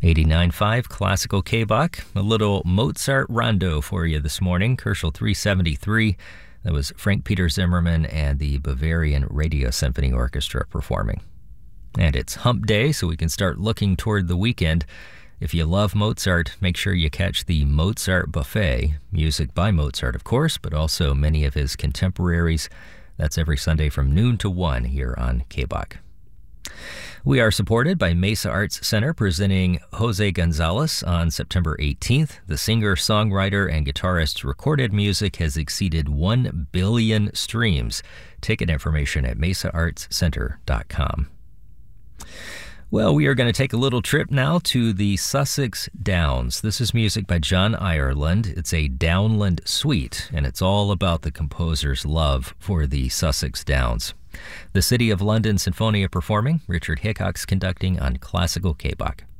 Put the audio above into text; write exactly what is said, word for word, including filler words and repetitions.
eighty-nine point five Classical K-Bach. A little Mozart rondo for you this morning. Kerschel three seventy-three. That was Frank Peter Zimmermann and the Bavarian Radio Symphony Orchestra performing. And it's hump day, so we can start looking toward the weekend. If you love Mozart, make sure you catch the Mozart Buffet. Music by Mozart, of course, but also many of his contemporaries. That's every Sunday from noon to one here on K-Bach. We are supported by Mesa Arts Center, presenting Jose Gonzalez on September eighteenth. The singer, songwriter, and guitarist's recorded music has exceeded one billion streams. Ticket information at mesa arts center dot com. Well, we are going to take a little trip now to the Sussex Downs. This is music by John Ireland. It's a Downland suite, and it's all about the composer's love for the Sussex Downs. The City of London Sinfonia performing, Richard Hickox conducting on Classical K-Bach.